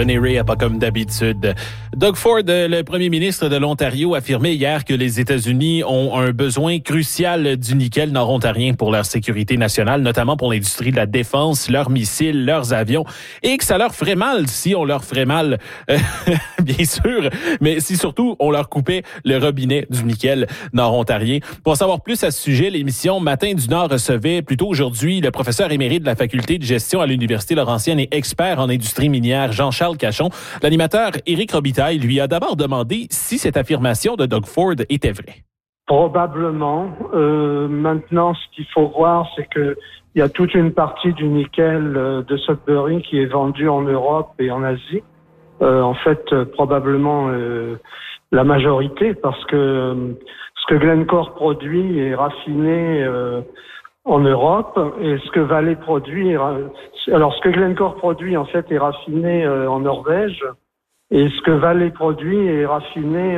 René Ray, pas comme d'habitude. Doug Ford, le premier ministre de l'Ontario, affirmait hier que les États-Unis ont un besoin crucial du nickel nord-ontarien pour leur sécurité nationale, notamment pour l'industrie de la défense, leurs missiles, leurs avions, et que ça leur ferait mal si on leur ferait mal, bien sûr, mais si surtout on leur coupait le robinet du nickel nord-ontarien. Pour en savoir plus à ce sujet, l'émission Matin du Nord recevait plutôt aujourd'hui le professeur émérite de la faculté de gestion à l'Université Laurentienne et expert en industrie minière Jean-Charles Cachon. L'animateur Éric Robitaille lui a d'abord demandé si cette affirmation de Doug Ford était vraie. Probablement. Maintenant, ce qu'il faut voir, c'est que il y a toute une partie du nickel de Sudbury qui est vendue en Europe et en Asie. En fait, probablement la majorité, parce que ce que Glencore produit est raffiné en Europe, et ce que Vale produit, alors ce que Glencore produit en fait est raffiné en Norvège, et ce que Vale produit est raffiné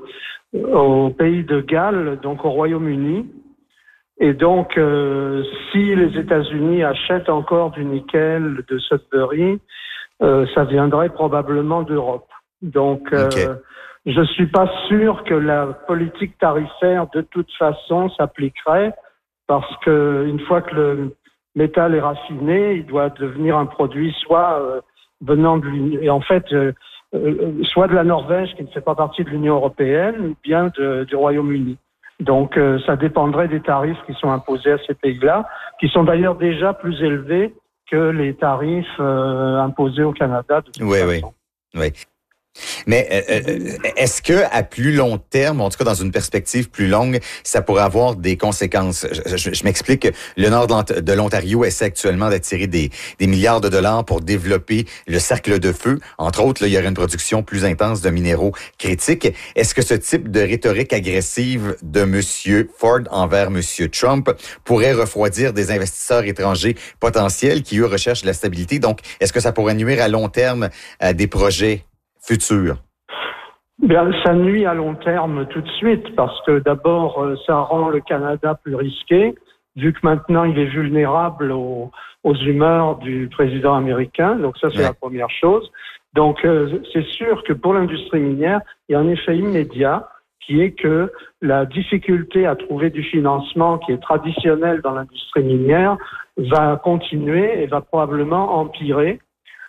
au pays de Galles, donc au Royaume-Uni. Et donc, si les États-Unis achètent encore du nickel de Sudbury, ça viendrait probablement d'Europe. Donc, je suis pas sûr que la politique tarifaire de toute façon s'appliquerait, parce que une fois que le métal est raffiné, il doit devenir un produit soit venant de l'Union, et en fait soit de la Norvège qui ne fait pas partie de l'Union européenne, ou bien du Royaume-Uni. Donc ça dépendrait des tarifs qui sont imposés à ces pays-là, qui sont d'ailleurs déjà plus élevés que les tarifs imposés au Canada. De toute façon. Oui. Mais est-ce que à plus long terme, en tout cas dans une perspective plus longue, ça pourrait avoir des conséquences? Je m'explique. Le nord de l'Ontario essaie actuellement d'attirer des milliards de dollars pour développer le cercle de feu. Entre autres, là, il y aurait une production plus intense de minéraux critiques. Est-ce que ce type de rhétorique agressive de M. Ford envers M. Trump pourrait refroidir des investisseurs étrangers potentiels qui, eux, recherchent la stabilité? Donc, est-ce que ça pourrait nuire à long terme à des projets futur? Bien, ça nuit à long terme tout de suite, parce que d'abord, ça rend le Canada plus risqué, vu que maintenant il est vulnérable aux humeurs du président américain. Donc ça, c'est la première chose. Donc c'est sûr que pour l'industrie minière, il y a un effet immédiat qui est que la difficulté à trouver du financement qui est traditionnel dans l'industrie minière va continuer et va probablement empirer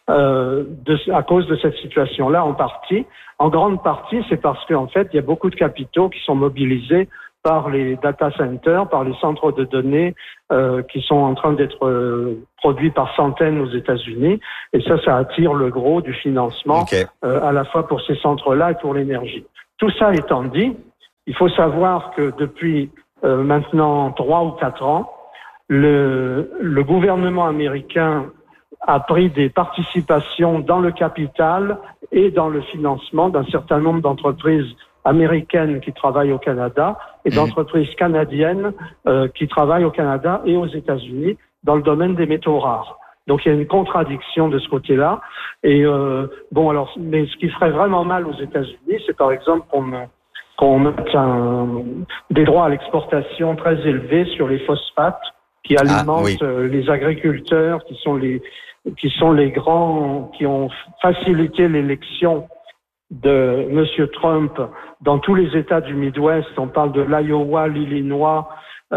à cause de cette situation-là, en grande partie, c'est parce qu'en fait, il y a beaucoup de capitaux qui sont mobilisés par les data centers, par les centres de données qui sont en train d'être produits par centaines aux États-Unis, et ça attire le gros du financement à la fois pour ces centres-là et pour l'énergie. Tout ça étant dit, il faut savoir que depuis maintenant 3 ou 4 ans, le gouvernement américain a pris des participations dans le capital et dans le financement d'un certain nombre d'entreprises américaines qui travaillent au Canada et d'entreprises canadiennes qui travaillent au Canada et aux États-Unis dans le domaine des métaux rares. Donc il y a une contradiction de ce côté-là. Et mais ce qui ferait vraiment mal aux États-Unis, c'est par exemple qu'on mette des droits à l'exportation très élevés sur les phosphates qui alimentent les agriculteurs, qui sont les grands, qui ont facilité l'élection de M. Trump dans tous les États du Midwest. On parle de l'Iowa, l'Illinois,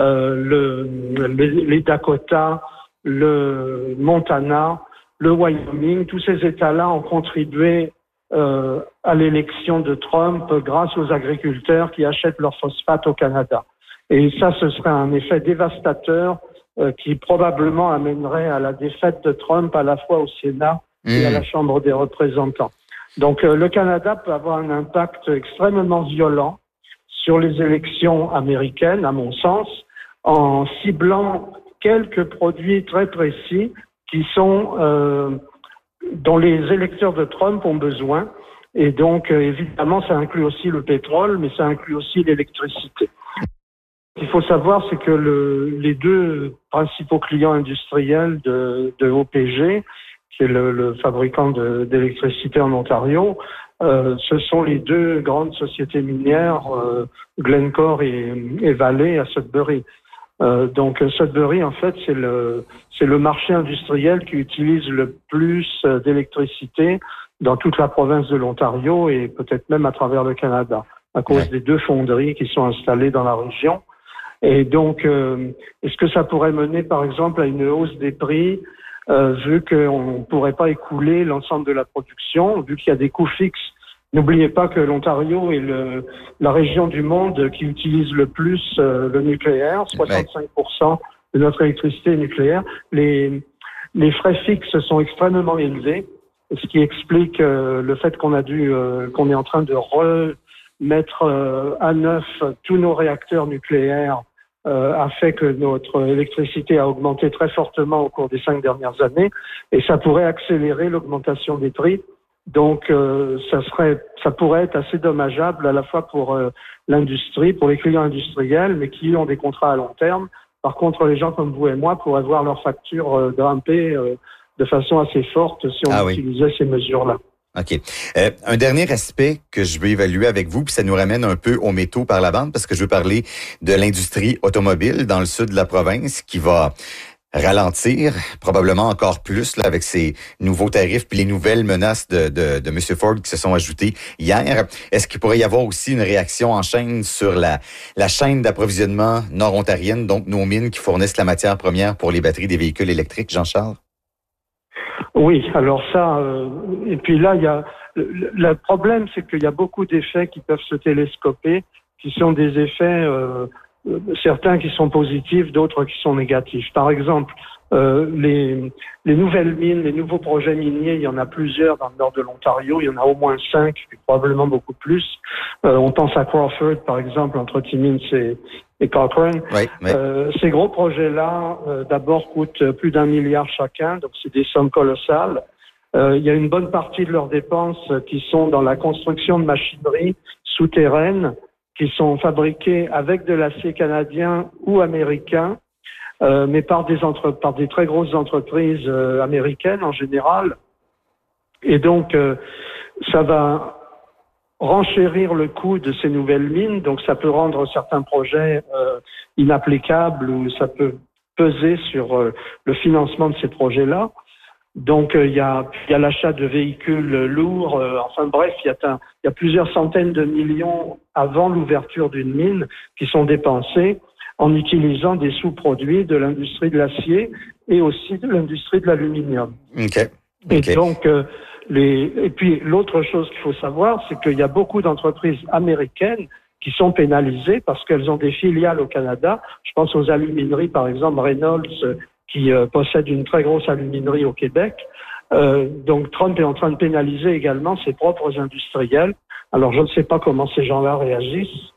les Dakota, le Montana, le Wyoming. Tous ces États-là ont contribué à l'élection de Trump grâce aux agriculteurs qui achètent leurs phosphates au Canada. Et ça, ce serait un effet dévastateur qui probablement amènerait à la défaite de Trump à la fois au Sénat et à la Chambre des représentants. Donc le Canada peut avoir un impact extrêmement violent sur les élections américaines, à mon sens, en ciblant quelques produits très précis qui sont dont les électeurs de Trump ont besoin. Et donc évidemment, ça inclut aussi le pétrole, mais ça inclut aussi l'électricité. Ce qu'il faut savoir, c'est que les deux principaux clients industriels de OPG, qui est le fabricant d'électricité en Ontario, ce sont les deux grandes sociétés minières, Glencore et Vale à Sudbury. Donc Sudbury, en fait, c'est le marché industriel qui utilise le plus d'électricité dans toute la province de l'Ontario et peut-être même à travers le Canada, à cause des 2 fonderies qui sont installées dans la région. Et donc, est-ce que ça pourrait mener, par exemple, à une hausse des prix, vu qu'on ne pourrait pas écouler l'ensemble de la production, vu qu'il y a des coûts fixes? N'oubliez pas que l'Ontario est la région du monde qui utilise le plus le nucléaire, 65% de notre électricité nucléaire. Les frais fixes sont extrêmement élevés, ce qui explique le fait qu'on est en train de remettre à neuf tous nos réacteurs nucléaires, a fait que notre électricité a augmenté très fortement au cours des 5 dernières années, et ça pourrait accélérer l'augmentation des prix. Donc, ça pourrait être assez dommageable à la fois pour l'industrie, pour les clients industriels, mais qui ont des contrats à long terme. Par contre, les gens comme vous et moi pourraient voir leurs factures grimper de façon assez forte si on utilisait ces mesures-là. OK. Un dernier aspect que je veux évaluer avec vous, puis ça nous ramène un peu aux métaux par la bande, parce que je veux parler de l'industrie automobile dans le sud de la province qui va ralentir, probablement encore plus là, avec ces nouveaux tarifs puis les nouvelles menaces de M. Ford qui se sont ajoutées hier. Est-ce qu'il pourrait y avoir aussi une réaction en chaîne sur la chaîne d'approvisionnement nord-ontarienne, donc nos mines qui fournissent la matière première pour les batteries des véhicules électriques, Jean-Charles? Oui, alors ça, et puis là, il y a le problème, c'est qu'il y a beaucoup d'effets qui peuvent se télescoper, qui sont des effets certains qui sont positifs, d'autres qui sont négatifs. Par exemple, les nouvelles mines, les nouveaux projets miniers, il y en a plusieurs dans le nord de l'Ontario, il y en a au moins 5, probablement beaucoup plus. On pense à Crawford, par exemple, entre Timmins et Cochrane. Oui. Ces gros projets-là, d'abord, coûtent plus d'1 milliard chacun, donc c'est des sommes colossales. Il y a une bonne partie de leurs dépenses qui sont dans la construction de machinerie souterraines, qui sont fabriqués avec de l'acier canadien ou américain, mais par des très grosses entreprises américaines en général. Et donc, ça va renchérir le coût de ces nouvelles mines. Donc, ça peut rendre certains projets inapplicables ou ça peut peser sur le financement de ces projets-là. Donc, il y a l'achat de véhicules lourds. Enfin bref, il y a plusieurs centaines de millions avant l'ouverture d'une mine qui sont dépensés en utilisant des sous-produits de l'industrie de l'acier et aussi de l'industrie de l'aluminium. Okay. Et donc, et puis l'autre chose qu'il faut savoir, c'est qu'il y a beaucoup d'entreprises américaines qui sont pénalisées parce qu'elles ont des filiales au Canada. Je pense aux alumineries, par exemple, Reynolds, qui possède une très grosse aluminerie au Québec. Donc Trump est en train de pénaliser également ses propres industriels. Alors je ne sais pas comment ces gens-là réagissent.